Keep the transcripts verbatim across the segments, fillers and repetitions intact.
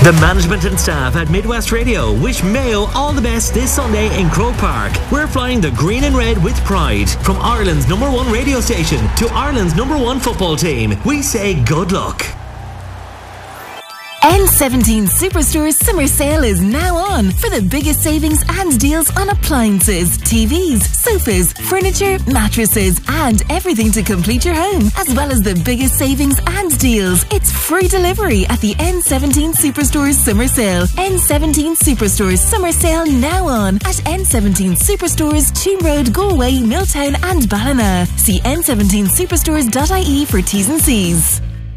The management and staff at Midwest Radio wish Mayo all the best this Sunday in Croke Park. We're flying the green and red with pride. From Ireland's number one radio station to Ireland's number one football team, we say good luck. N seventeen Superstore's summer sale is now on for the biggest savings and deals on appliances, T Vs, sofas, furniture, mattresses and everything to complete your home, as well as the biggest savings and deals. It's free delivery at the N seventeen Superstore's summer sale. N seventeen Superstore's summer sale now on at N seventeen Superstores, Cheam Road, Galway, Milltown and Ballina. See n seventeen superstores dot I E for T's and C's.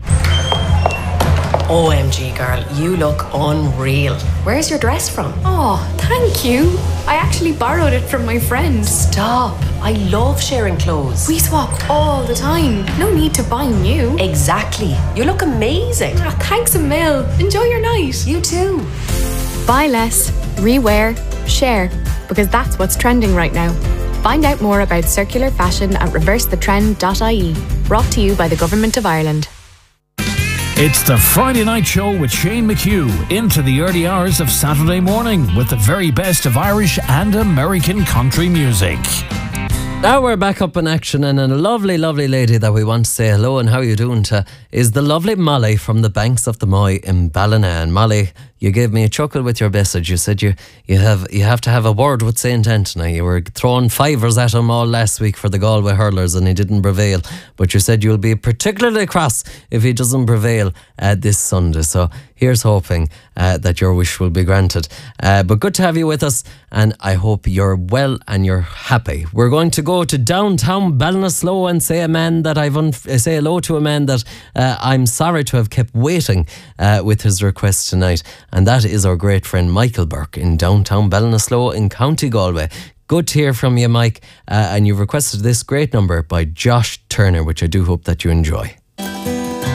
O M G, girl, you look unreal. Where's your dress from? Oh, thank you. I actually borrowed it from my friend. Stop. I love sharing clothes. We swap all the time. No need to buy new. Exactly. You look amazing. Oh, thanks a mil. Enjoy your night. You too. Buy less, rewear, share, because that's what's trending right now. Find out more about circular fashion at reverse the trend dot I E. Brought to you by the Government of Ireland. It's the Friday Night Show with Shane McHugh into the early hours of Saturday morning with the very best of Irish and American country music. Now we're back up in action, and a lovely, lovely lady that we want to say hello and how you doing to is the lovely Molly from the banks of the Moy in Ballina. And Molly, you gave me a chuckle with your message. You said you you have you have to have a word with Saint Anthony. You were throwing fivers at him all last week for the Galway hurlers and he didn't prevail. But you said you'll be particularly cross if he doesn't prevail uh, this Sunday. So here's hoping uh, that your wish will be granted. Uh, but good to have you with us, and I hope you're well and you're happy. We're going to go to downtown Ballinasloe and say a man that I've un- say hello to a man that uh, I'm sorry to have kept waiting uh, with his request tonight. And that is our great friend Michael Burke in downtown Ballinasloe in County Galway. Good to hear from you, Mike. Uh, and you've requested this great number by Josh Turner, which I do hope that you enjoy.